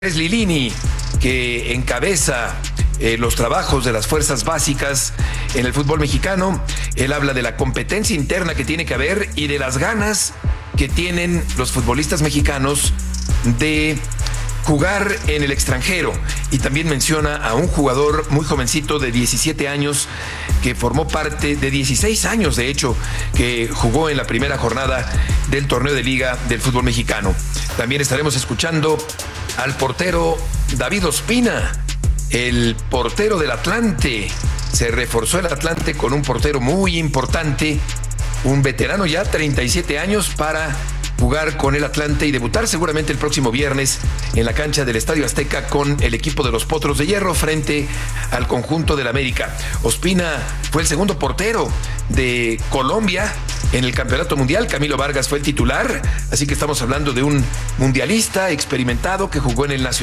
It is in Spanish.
Es Lilini, que encabeza los trabajos de las fuerzas básicas en el fútbol mexicano. Él habla de la competencia interna que tiene que haber y de las ganas que tienen los futbolistas mexicanos de jugar en el extranjero. Y también menciona a un jugador muy jovencito de 17 años que formó parte de 16 años, de hecho, que jugó en la primera jornada del torneo de liga del fútbol mexicano. También estaremos escuchando al portero David Ospina, el portero del Atlante. Se reforzó el Atlante con un portero muy importante, un veterano ya, 37 años, para jugar con el Atlante y debutar seguramente el próximo viernes en la cancha del Estadio Azteca con el equipo de los Potros de Hierro frente al conjunto del América. Ospina fue el segundo portero de Colombia en el Campeonato Mundial. Camilo Vargas fue el titular, así que estamos hablando de un mundialista experimentado que jugó en el Nacional